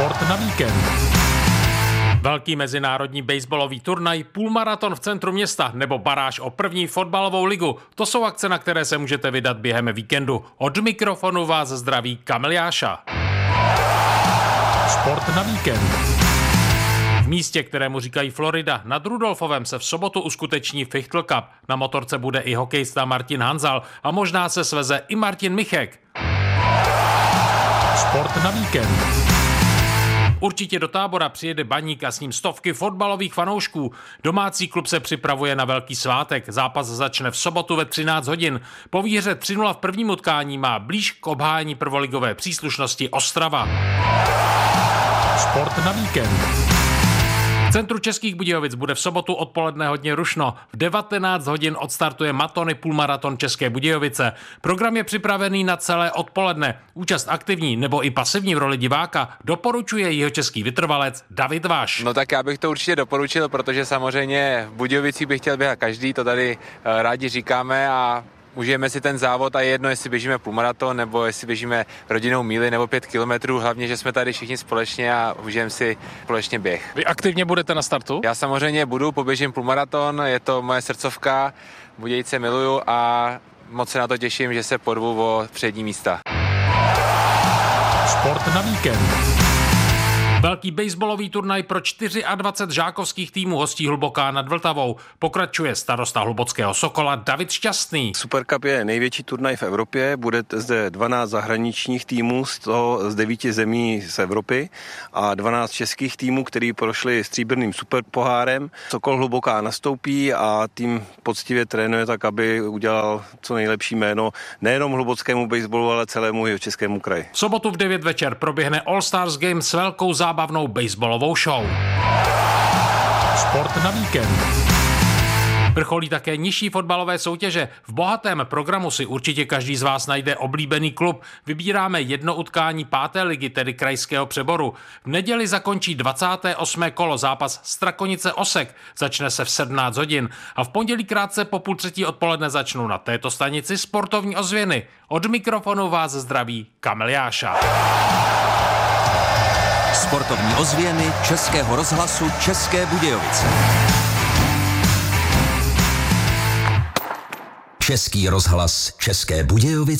Sport na víkend. Velký mezinárodní baseballový turnaj, půlmaraton v centru města nebo baráž o první fotbalovou ligu. To jsou akce, na které se můžete vydat během víkendu. Od mikrofonu vás zdraví Kamil Jáša. Sport na víkend. V místě, kterému říkají Florida, nad Rudolfovem se v sobotu uskuteční Fichtl Cup. Na motorce bude i hokejista Martin Hanzal a možná se sveze i Martin Michek. Sport na víkend. Určitě do Tábora přijede Baník a s ním stovky fotbalových fanoušků. Domácí klub se připravuje na velký svátek. Zápas začne v sobotu ve 13 hodin. Po výhře 3-0 v prvním utkání má blíž k obhájení prvoligové příslušnosti Ostrava. Sport na víkend. V centru Českých Budějovic bude v sobotu odpoledne hodně rušno. V 19 hodin odstartuje Matony půlmaraton České Budějovice. Program je připravený na celé odpoledne. Účast aktivní nebo i pasivní v roli diváka doporučuje jihočeský vytrvalec David Vaš. No tak já bych to určitě doporučil, protože samozřejmě v Budějovicích bych chtěl běhat každý, to tady rádi říkáme a užijeme si ten závod a je jedno, jestli běžíme půlmaraton nebo jestli běžíme rodinnou míli nebo 5 kilometrů, hlavně, že jsme tady všichni společně a užijeme si společně běh. Vy aktivně budete na startu? Já samozřejmě budu, poběžím půlmaraton, je to moje srdcovka, Budějce miluju a moc se na to těším, že se porvu o přední místa. Sport na víkend. Velký baseballový turnaj pro 24 žákovských týmů hostí Hluboká nad Vltavou. Pokračuje starosta hlubockého Sokola David Šťastný. Super Cup je největší turnaj v Evropě, bude zde 12 zahraničních týmů, z toho z 9 zemí z Evropy a 12 českých týmů, který prošli stříbrným superpohárem. Sokol Hluboká nastoupí a tým poctivě trénuje tak, aby udělal co nejlepší jméno nejenom hlubockému baseballu, ale celému Jihočeskému kraji. V sobotu v 9 večer proběhne All Stars Game s velkou zábavnou baseballovou show. Sport na víkend. Vrcholí také nižší fotbalové soutěže. V bohatém programu si určitě každý z vás najde oblíbený klub. Vybíráme jedno utkání 5. ligy, tedy krajského přeboru. V neděli zakončí 28. kolo zápas Strakonice Osek. Začne se v 17 hodin. A v pondělí krátce po 2:30 odpoledne začnou na této stanici sportovní ozvěny. Od mikrofonu vás zdraví Kamil Jáša. Sportovní ozvěny Českého rozhlasu České Budějovice. Český rozhlas České Budějovice.